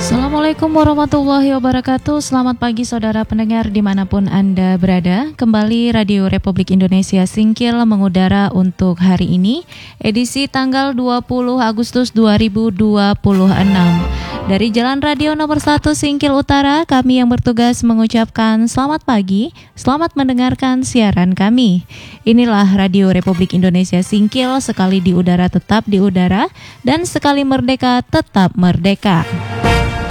Assalamualaikum warahmatullahi wabarakatuh. Selamat pagi saudara pendengar dimanapun Anda berada. Kembali Radio Republik Indonesia Singkil mengudara untuk hari ini, edisi tanggal 20 Agustus 2026. Dari Jalan Radio nomor 1 Singkil Utara, kami yang bertugas mengucapkan selamat pagi, selamat mendengarkan siaran kami. Inilah Radio Republik Indonesia Singkil, sekali di udara tetap di udara, dan sekali merdeka tetap merdeka.